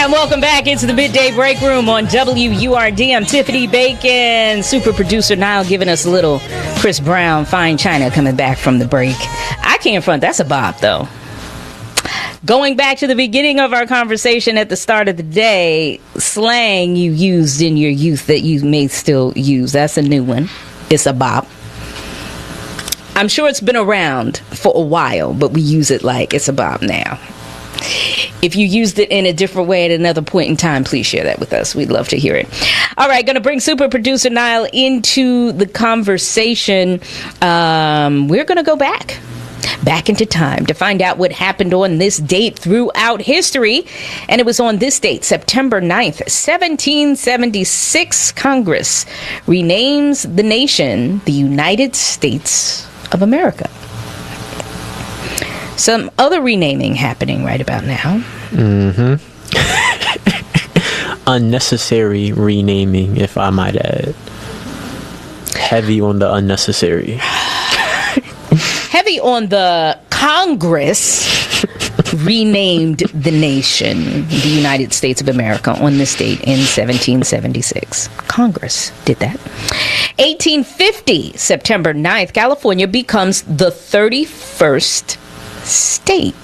And welcome back into the Midday Break Room on WURD. I'm Tiffany Bacon. Super producer Niall giving us a little Chris Brown, Fine China coming back from the break. I can't front. That's a bop, though. Going back to the beginning of our conversation at the start of the day, slang you used in your youth that you may still use. That's a new one. It's a bop. I'm sure it's been around for a while, but we use it like it's a bop now. If you used it in a different way at another point in time, please share that with us. We'd love to hear it. All right, going to bring super producer Niall into the conversation. We're going to go back into time to find out what happened on this date throughout history. And it was on this date, September 9th, 1776, Congress renames the nation the United States of America. Some other renaming happening right about now. Unnecessary renaming, if I might add. Heavy on the unnecessary. Heavy on the Congress renamed the nation the United States of America on this date in 1776. Congress did that. 1850, September 9th, California becomes the 31st state.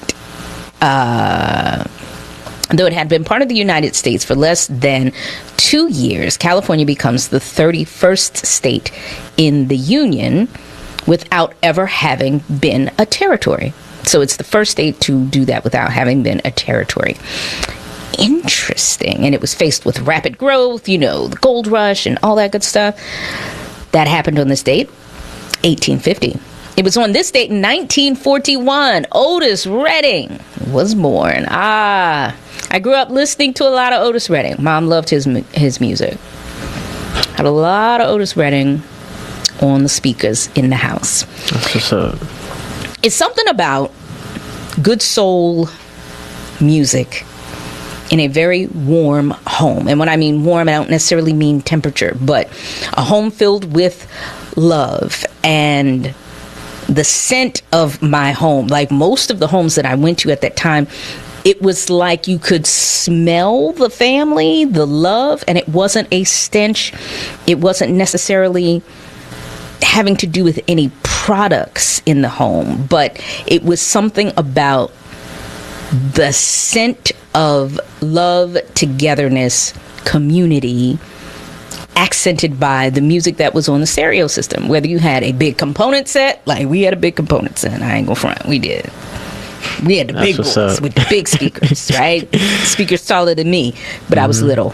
Though it had been part of the United States for less than 2 years, California becomes the 31st state in the Union without ever having been a territory. So it's the first state to do that without having been a territory. Interesting. And it was faced with rapid growth, the gold rush and all that good stuff. That happened on this date, 1850. It was on this date in 1941, Otis Redding was born. I grew up listening to a lot of Otis Redding. Mom loved his music. Had a lot of Otis Redding on the speakers in the house. That's what's up. It's something about good soul music in a very warm home. And when I mean warm, I don't necessarily mean temperature, but a home filled with love and the scent of my home. Like most of the homes that I went to at that time, it was like you could smell the family, the love, and it wasn't a stench. It wasn't necessarily having to do with any products in the home, but it was something about the scent of love, togetherness, community, accented by the music that was on the stereo system. Whether you had a big component set, like we had a big component set, I ain't gonna front, we did. We had the big boys with the big speakers, right? Speakers taller than me, but I was little.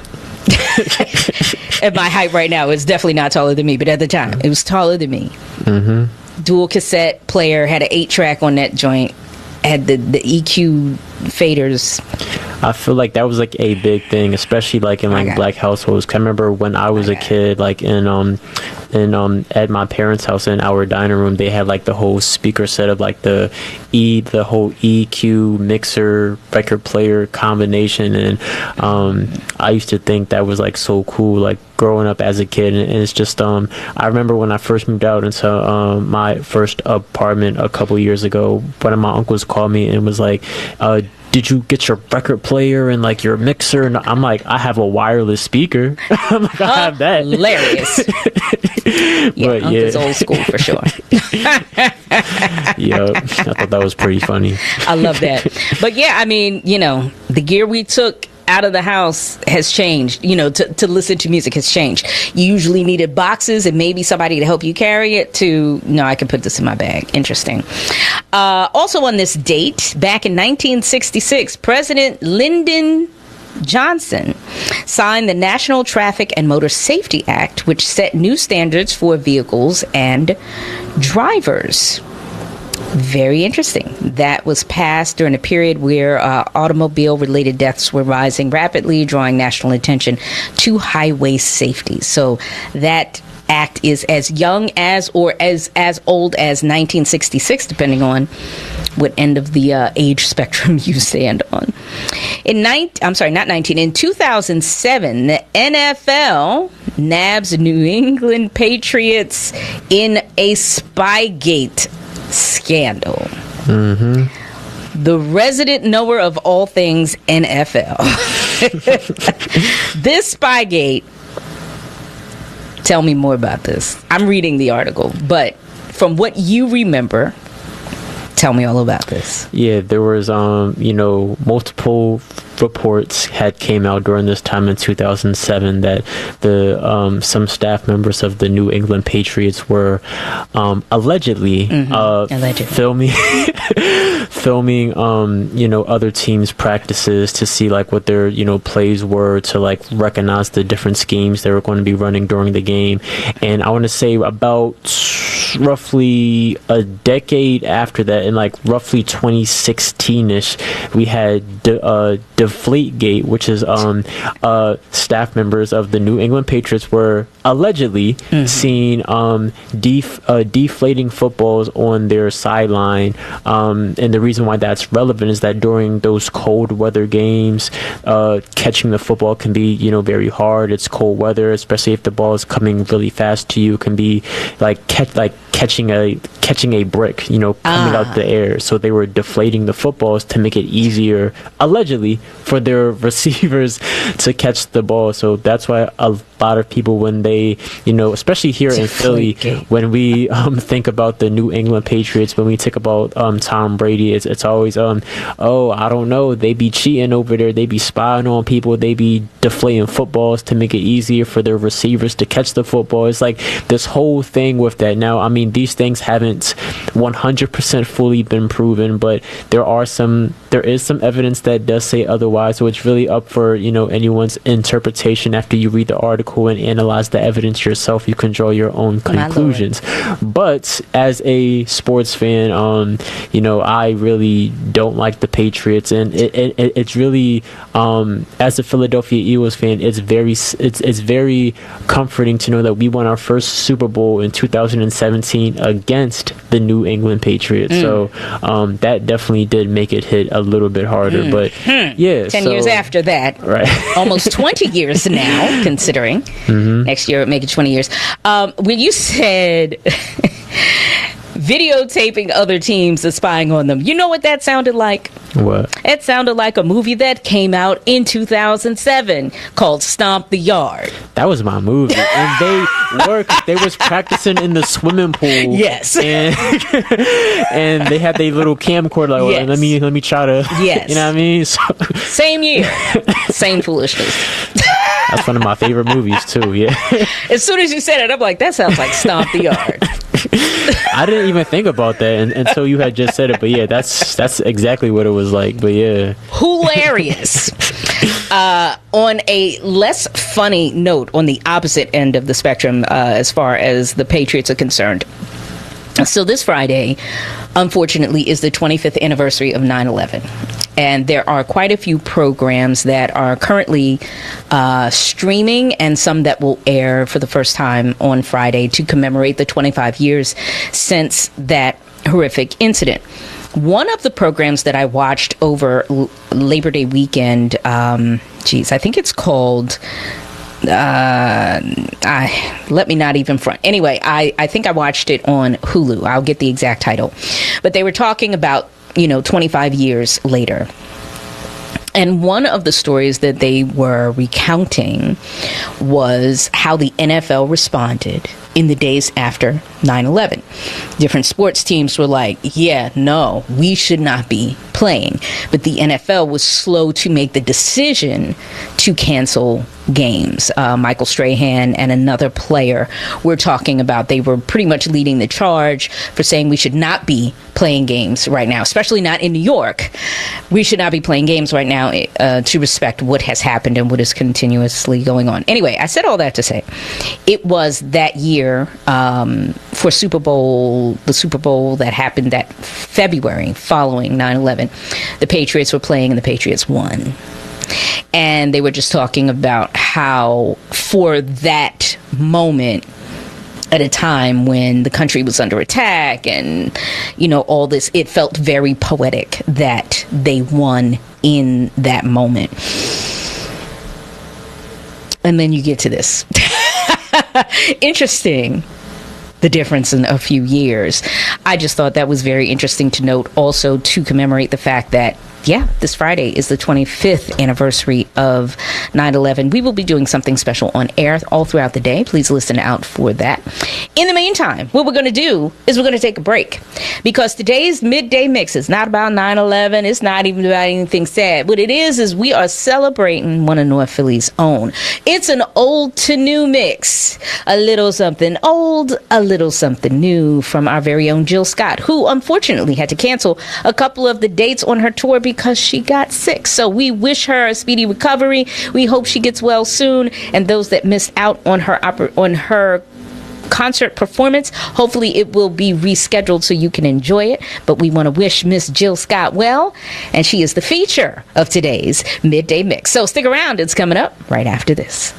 At my height right now, it's definitely not taller than me, but at the time, it was taller than me. Dual cassette player, had an 8-track on that joint, had the EQ faders. I feel like that was like a big thing, especially like in like black households. 'Cause I remember when I was a kid, like in at my parents' house in our dining room, they had like the whole speaker set of like the whole EQ mixer record player combination, and I used to think that was like so cool, like growing up as a kid. And it's just I remember when I first moved out into my first apartment a couple years ago, one of my uncles called me and was like, did you get your record player and like your mixer? And I'm like, I have a wireless speaker. I'm like, I have that. Hilarious. Yeah, Uncle's old school for sure. Yeah, I thought that was pretty funny. I love that. But yeah, I mean, the gear we took out of the house has changed. To listen to music has changed. You usually needed boxes and maybe somebody to help you carry it to, no, I can put this in my bag. Interesting. Also on this date, back in 1966, President Lyndon Johnson signed the National Traffic and Motor Safety Act, which set new standards for vehicles and drivers. Very interesting. That was passed during a period where automobile-related deaths were rising rapidly, drawing national attention to highway safety. So that act is as young as or as old as 1966, depending on what end of the age spectrum you stand on. In 2007, the NFL nabs New England Patriots in a Spygate scandal. The resident knower of all things NFL This Spygate, tell me more about this. I'm reading the article, but from what you remember, tell me all about this. Yeah, there was, multiple reports had came out during this time in 2007 that the some staff members of the New England Patriots were allegedly filming other teams' practices to see like what their plays were, to like recognize the different schemes they were going to be running during the game. And I want to say about roughly a decade after that, in like roughly 2016ish, we had Deflategate, which is staff members of the New England Patriots were allegedly seen deflating footballs on their sideline, and the reason why that's relevant is that during those cold weather games, catching the football can be very hard. It's cold weather, especially if the ball is coming really fast to you. It can be like catching a brick coming out the air. So they were deflating the footballs to make it easier, allegedly, for their receivers to catch the ball. So that's why a lot of people, when they especially here in Philly, when we think about the New England Patriots, when we think about Tom Brady, it's always I don't know, they be cheating over there, they be spying on people, they be deflating footballs to make it easier for their receivers to catch the football. It's like this whole thing with that. Now, I mean, these things haven't 100% fully been proven, but there is some evidence that does say otherwise. So it's really up for anyone's interpretation. After you read the article and analyze the evidence yourself, you can draw your own conclusions. But as a sports fan, I really don't like the Patriots, and it's really as a Philadelphia Eagles fan, it's very comforting to know that we won our first Super Bowl in 2017 against the New England Patriots. So that definitely did make it hit a little bit harder. But yeah, 10 years after that, right? Almost 20 years now, considering next year it make it 20 years. When you said videotaping other teams and spying on them, you know what that sounded like? What? It sounded like a movie that came out in 2007 called Stomp the Yard. That was my movie. And they was practicing in the swimming pool. Yes. And they had their little camcorder like, yes. let me try to, yes. You know what I mean? So, same year. Same foolishness. That's one of my favorite movies too, yeah. As soon as you said it, I'm like, that sounds like Stomp the Yard. I didn't even think about that until you had just said it, but yeah, that's exactly what it was like. But yeah, hilarious. On a less funny note, on the opposite end of the spectrum, as far as the Patriots are concerned. So this Friday, unfortunately, is the 25th anniversary of 9/11. And there are quite a few programs that are currently streaming, and some that will air for the first time on Friday to commemorate the 25 years since that horrific incident. One of the programs that I watched over Labor Day weekend, I think it's called... let me not even front. Anyway, I think I watched it on Hulu. I'll get the exact title. But they were talking about 25 years later. And one of the stories that they were recounting was how the NFL responded in the days after 9/11. Different sports teams were like, yeah, no, we should not be playing. But the NFL was slow to make the decision to cancel games. Michael Strahan and another player were talking about, they were pretty much leading the charge for saying we should not be playing games right now, especially not in New York. We should not be playing games right now to respect what has happened and what is continuously going on. Anyway, I said all that to say it was that year for the Super Bowl that happened that February following 9/11. The Patriots were playing and the Patriots won. And they were just talking about how for that moment, at a time when the country was under attack and, all this, it felt very poetic that they won in that moment. And then you get to this. Interesting. The difference in a few years. I just thought that was very interesting to note, also to commemorate the fact that this Friday is the 25th anniversary of 9/11. We will be doing something special on air all throughout the day. Please listen out for that. In the meantime, what we're going to do is we're going to take a break, because today's midday mix is not about 9/11. It's not even about anything sad. What it is we are celebrating one of North Philly's own. It's an old to new mix. A little something old, a little something new from our very own Jill Scott, who unfortunately had to cancel a couple of the dates on her tour because she got sick. So we wish her a speedy recovery. We hope she gets well soon. And those that missed out on her concert performance, hopefully it will be rescheduled so you can enjoy it. But we want to wish Miss Jill Scott well, and she is the feature of today's midday mix. So stick around, it's coming up right after this.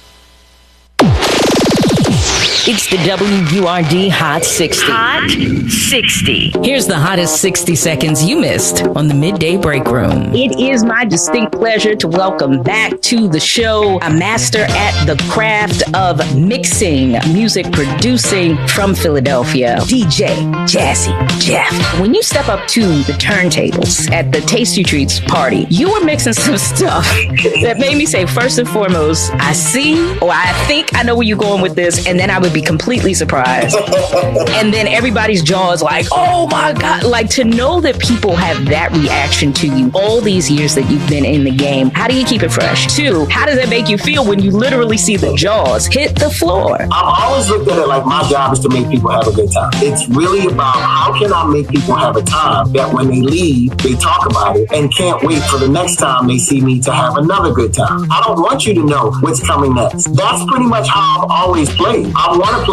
It's the WURD Hot 60. Hot 60. Here's the hottest 60 seconds you missed on the Midday Break Room. It is my distinct pleasure to welcome back to the show a master at the craft of mixing, music producing from Philadelphia, DJ Jazzy Jeff. When you step up to the turntables at the Tasty Treats party, you were mixing some stuff that made me say, first and foremost, I see, or I think I know where you're going with this, and then I would be completely surprised. And then everybody's jaws like, oh my God. Like, to know that people have that reaction to you all these years that you've been in the game, how do you keep it fresh? 2, how does that make you feel when you literally see the jaws hit the floor? I've always looked at it like my job is to make people have a good time. It's really about how can I make people have a time that when they leave, they talk about it and can't wait for the next time they see me to have another good time. I don't want you to know what's coming next. That's pretty much how I've always played. I want to play